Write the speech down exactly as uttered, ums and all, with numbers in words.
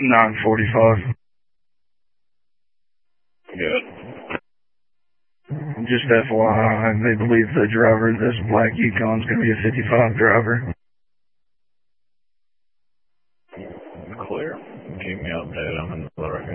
nine forty-five. Good. Just F Y I, they believe the driver of this black Yukon's going to be a fifty-five driver. Clear. Keep me updated. I'm in the record.